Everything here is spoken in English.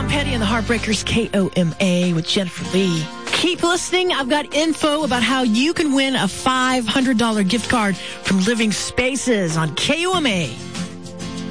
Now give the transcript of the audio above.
Tom Petty and the Heartbreakers, KOMA with Jennifer Lee. Keep listening. I've got info about how you can win a $500 gift card from Living Spaces on KOMA.